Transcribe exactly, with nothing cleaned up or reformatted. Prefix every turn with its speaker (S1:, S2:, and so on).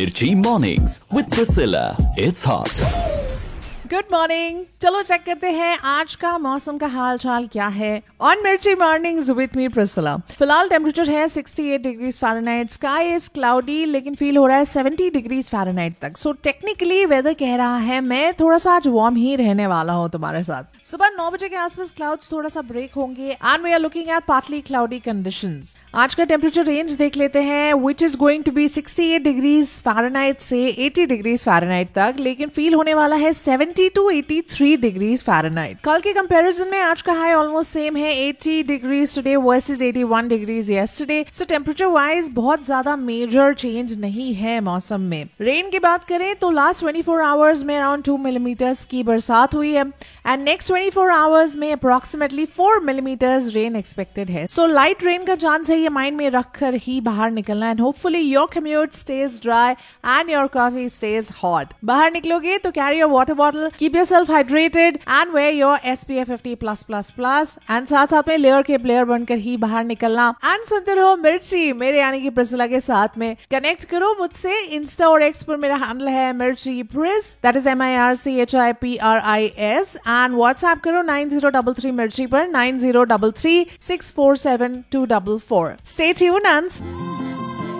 S1: Mirchi Mornings with Priscilla. It's hot.
S2: Good morning. चलो check करते हैं आज का मौसम का हाल चाल क्या है ऑन मिर्ची मॉर्निंग्स विद मी प्रिसिला। फिलहाल टेम्परेचर है अड़सठ degrees Fahrenheit, sky is cloudy लेकिन फील हो रहा है सत्तर डिग्रीज फ़ारेनहाइट तक। सो टेक्निकली वेदर कह रहा है मैं थोड़ा सा आज वार्म ही रहने वाला हूँ तुम्हारे साथ। सुबह नौ बजे के आसपास क्लाउड्स थोड़ा सा ब्रेक होंगे and we are looking at partly cloudy conditions. आज का टेम्परेचर रेंज देख लेते हैं which is going to be अड़सठ डिग्रीज फ़ारेनहाइट से अस्सी डिग्रीज फ़ारेनहाइट तक, लेकिन फील होने वाला है सत्तर टू तिरासी डिग्रीज फ़ारेनहाइट। कल के कंपैरिजन में आज का हाई ऑलमोस्ट सेम है, अस्सी डिग्रीज टुडे वर्सेस इक्यासी डिग्रीज यस्टरडे। सो टेम्परेचर वाइज बहुत ज्यादा मेजर चेंज नहीं है मौसम में। रेन की बात करें तो लास्ट चौबीस आवर्स में अराउंड टू मिलीमीटर्स की बरसात हुई है एंड नेक्स्ट चौबीस आवर्स में approximately four millimetres rain expected है। सो लाइट रेन का चांस है, ये माइंड में रखकर ही बाहर निकलना and hopefully your commute stage dry and your coffee stage hot. बाहर निकलोगे तो carry your water bottle, keep yourself hydrated and where your S P F fifty plus plus plus and साथ साथ में लेयर के प्लेयर बनकर ही बाहर निकलना। एंड सुनते रहो मिर्ची मेरे यानी कि प्रिसिला के साथ में। कनेक्ट करो मुझसे इंस्टा और एक्स पर, मेरा हैंडल है मिर्ची प्रिस, that is M I R C H I P R I S, and WhatsApp करो नाइन जीरो थ्री थ्री मिर्ची पर nine zero three three six four seven to four four. Stay tuned and